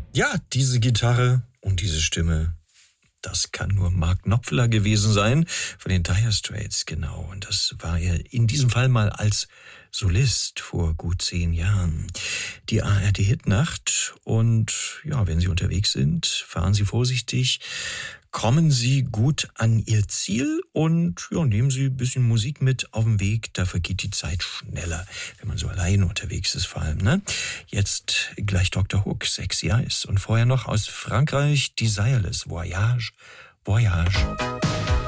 Ja, diese Gitarre und diese Stimme, das kann nur Mark Knopfler gewesen sein, von den Dire Straits, genau. Und das war er in diesem Fall mal als Solist vor gut 10 Jahren. Die ARD-Hitnacht und ja, wenn Sie unterwegs sind, fahren Sie vorsichtig, kommen Sie gut an Ihr Ziel und ja, nehmen Sie ein bisschen Musik mit auf dem Weg, da vergeht die Zeit schneller, wenn man so allein unterwegs ist vor allem, ne? Jetzt gleich Dr. Hook, Sexy Eyes und vorher noch aus Frankreich Desireless, Voyage, Voyage.